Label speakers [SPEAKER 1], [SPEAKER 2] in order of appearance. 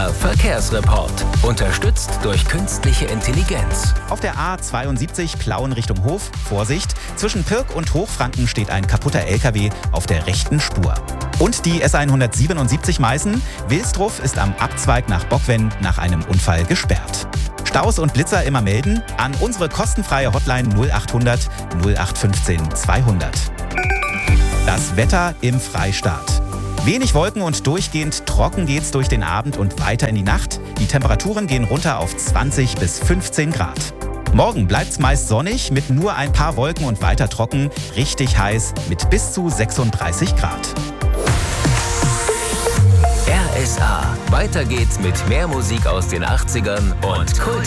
[SPEAKER 1] Der Verkehrsreport. Unterstützt durch künstliche Intelligenz.
[SPEAKER 2] Auf der A72 Plauen Richtung Hof, Vorsicht, zwischen Pirk und Hochfranken steht ein kaputter LKW auf der rechten Spur. Und die S177 Meißen, Wilsdruff ist am Abzweig nach Bockwen nach einem Unfall gesperrt. Staus und Blitzer immer melden an unsere kostenfreie Hotline 0800 0815 200. Das Wetter im Freistaat. Wenig Wolken und durchgehend trocken geht's durch den Abend und weiter in die Nacht. Die Temperaturen gehen runter auf 20 bis 15 Grad. Morgen bleibt's meist sonnig mit nur ein paar Wolken und weiter trocken, richtig heiß mit bis zu 36 Grad.
[SPEAKER 1] RSA. Weiter geht's mit mehr Musik aus den 80ern und Kult.